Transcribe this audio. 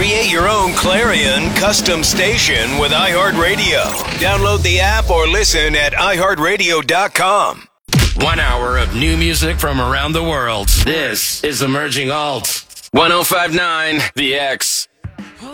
Create your own Clarion custom station with iHeartRadio. Download the app or listen at iHeartRadio.com. 1 hour of new music from around the world. This is Emerging Alt. 105.9 The X.